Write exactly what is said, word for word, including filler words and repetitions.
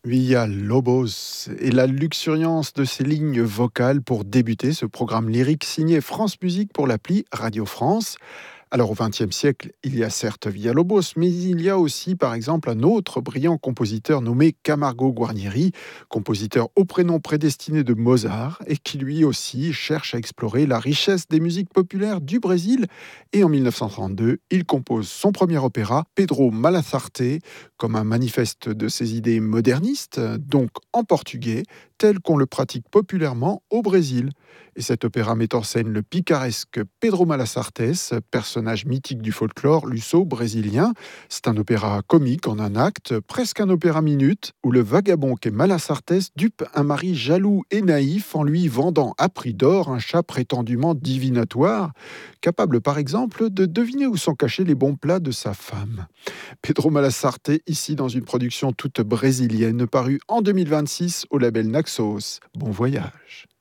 Villa Lobos et la luxuriance de ses lignes vocales pour débuter ce programme lyrique signé France Musique pour l'appli Radio France. Alors au vingtième siècle, il y a certes Villalobos, mais il y a aussi par exemple un autre brillant compositeur nommé Camargo Guarnieri, compositeur au prénom prédestiné de Mozart et qui lui aussi cherche à explorer la richesse des musiques populaires du Brésil. Et en mille neuf cent trente-deux, il compose son premier opéra, Pedro Malazarte, comme un manifeste de ses idées modernistes, donc en portugais, tel qu'on le pratique populairement au Brésil. Et cet opéra met en scène le picaresque Pedro Malasartes, personnage mythique du folklore luso-brésilien. C'est un opéra comique en un acte, presque un opéra minute, où le vagabond qu'est Malasartes dupe un mari jaloux et naïf en lui vendant à prix d'or un chat prétendument divinatoire, capable par exemple de deviner où sont cachés les bons plats de sa femme. Pedro Malasarte, ici dans une production toute brésilienne, parue en deux mille vingt-six au label Naxos. Bon voyage.